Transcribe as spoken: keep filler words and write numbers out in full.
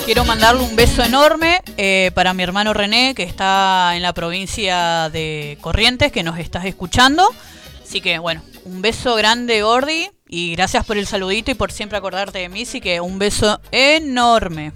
Quiero mandarle un beso enorme eh, para mi hermano René, que está en la provincia de Corrientes, que nos estás escuchando. Así que, bueno, un beso grande, Gordi, y gracias por el saludito y por siempre acordarte de mí. Así que un beso enorme.